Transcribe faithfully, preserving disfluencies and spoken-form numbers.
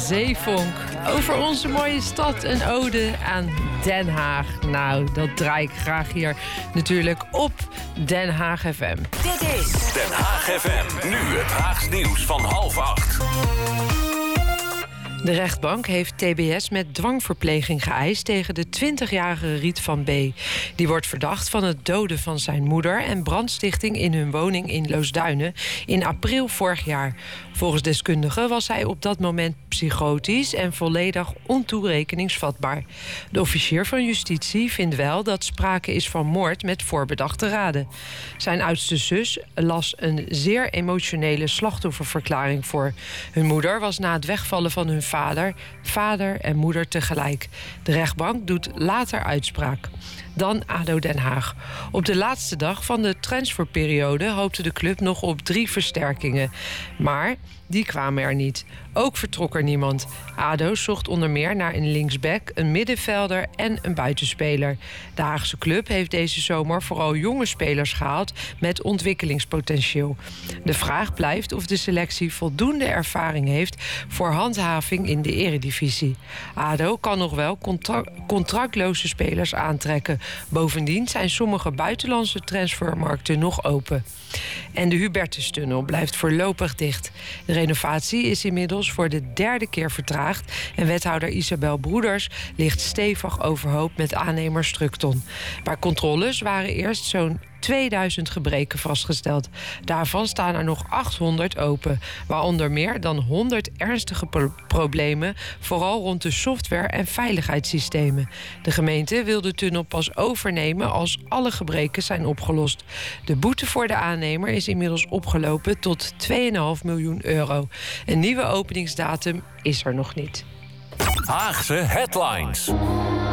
Zeevonk. Over onze mooie stad, een ode aan Den Haag. Nou, dat draai ik graag hier natuurlijk op Den Haag F M. Dit is Den Haag F M. Nu het Haags nieuws van half acht. De rechtbank heeft T B S met dwangverpleging geëist tegen de twintigjarige Riet van B. Die wordt verdacht van het doden van zijn moeder en brandstichting in hun woning in Loosduinen in april vorig jaar. Volgens deskundigen was hij op dat moment psychotisch en volledig ontoerekeningsvatbaar. De officier van justitie vindt wel dat sprake is van moord met voorbedachte raden. Zijn oudste zus las een zeer emotionele slachtofferverklaring voor. Hun moeder was na het wegvallen van hun vader, vader en moeder tegelijk. De rechtbank doet later uitspraak. Dan A D O Den Haag. Op de laatste dag van de transferperiode hoopte de club nog op drie versterkingen. Maar die kwamen er niet. Ook vertrok er niemand. A D O zocht onder meer naar een linksback, een middenvelder en een buitenspeler. De Haagse club heeft deze zomer vooral jonge spelers gehaald met ontwikkelingspotentieel. De vraag blijft of de selectie voldoende ervaring heeft voor handhaving in de eredivisie. A D O kan nog wel contra- contractloze spelers aantrekken. Bovendien zijn sommige buitenlandse transfermarkten nog open. En de Hubertustunnel blijft voorlopig dicht. De renovatie is inmiddels voor de derde keer vertraagd en wethouder Isabel Broeders ligt stevig overhoop met aannemer Structon. Bij controles waren eerst zo'n tweeduizend gebreken vastgesteld. Daarvan staan er nog achthonderd open, waaronder meer dan honderd ernstige pro- problemen, vooral rond de software en veiligheidssystemen. De gemeente wil de tunnel pas overnemen als alle gebreken zijn opgelost. De boete voor de aannemer is inmiddels opgelopen tot twee komma vijf miljoen euro. Een nieuwe openingsdatum is er nog niet. Haagse headlines.